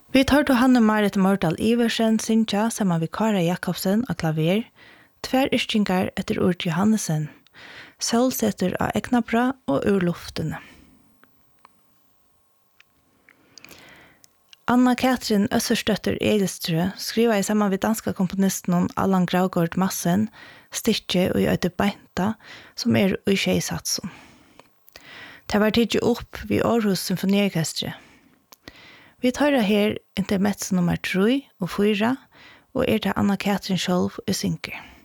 Vi tar til Hanne Marit Mordal Iversen synja sammen med Kara Jakobsen av klaver, tver yrkingar etter Urt Johannesen, solsetter av Eknabra og ur luftene. Anna-Katrin Øsserstøtter Egelstrø skriver i sammen med danska komponisten Allan Graugård Massen styrke og gjør Beinta, som i tjejsatsen. Det var tidlig opp ved Aarhus Symfoniorkestre. Vi tar her intermezzo nummer 3 og 4, og det Anna-Katrin selv i synker.